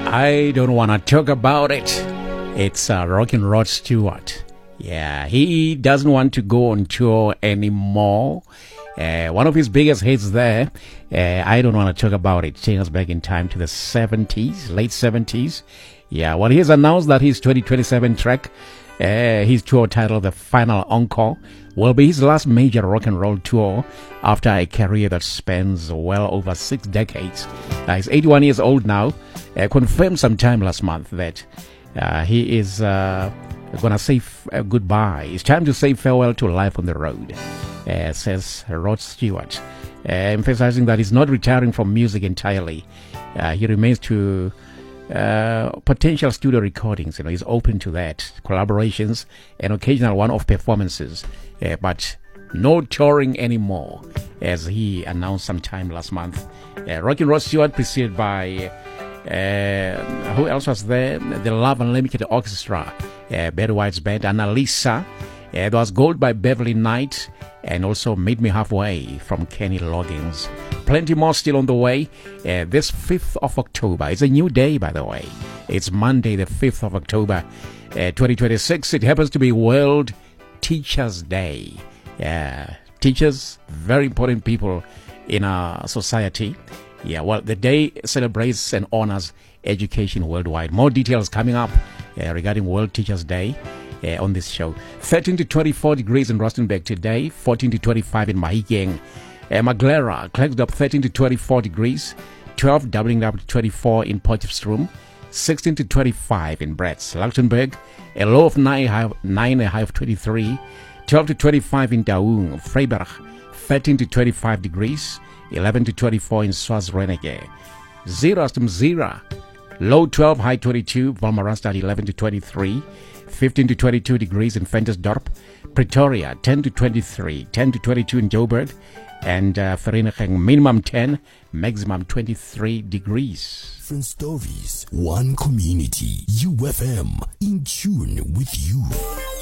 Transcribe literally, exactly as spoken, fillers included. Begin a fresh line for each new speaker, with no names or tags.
I don't want to talk about it. It's uh, Rockin' Rod Stewart. Yeah, he doesn't want to go on tour anymore. Uh, one of his biggest hits there, uh, I don't want to talk about it, taking us back in time to the seventies, late seventies. Yeah, well, he has announced that his twenty twenty-seven track, uh, his tour titled The Final Encore, will be his last major rock and roll tour after a career that spans well over six decades. Uh, he's eighty-one years old now, uh, confirmed sometime last month that uh, he is uh, going to say f- uh, goodbye. It's time to say farewell to life on the road, uh, says Rod Stewart, uh, emphasizing that he's not retiring from music entirely. Uh, he remains to uh, potential studio recordings. You know, he's open to that, collaborations, and occasional one-off performances, uh, but no touring anymore, as he announced sometime last month. Uh, Rockin' Rod Stewart, preceded by uh, who else was there? The Love Unlimited Orchestra, uh, Barry White's band, Annalisa. Uh, there was Gold by Beverly Knight, and also Meet Me Halfway from Kenny Loggins. Plenty more still on the way. Uh, this fifth of October. It's a new day, by the way. It's Monday, the fifth of October, uh, twenty twenty-six. It happens to be World Teachers Day. Yeah, teachers, very important people in our society. Yeah, well, the day celebrates and honors education worldwide. More details coming up uh, regarding World Teachers Day uh, on this show. thirteen to twenty-four degrees in Rustenburg today, fourteen to twenty-five in Mahikeng. Uh, Maglera, Klerksdorp, thirteen to twenty-four degrees, twelve doubling up to twenty-four in Potchefstroom, sixteen to twenty-five in Bratz. Luxembourg, a low of nine, high, nine a high of twenty-three, twelve to twenty-five in Daung. Freiburg, thirteen to twenty-five degrees, eleven to twenty-four in Swaziland. Zeerust, Zira, low twelve, high twenty-two. Wolmaranstad, eleven to twenty-three, fifteen to twenty-two degrees in Ventersdorp. Pretoria, ten to twenty-three, ten to twenty-two in Joburg. And uh, Vereeniging, minimum ten, maximum twenty-three degrees.
Different stories, one community. U F M, in tune with you.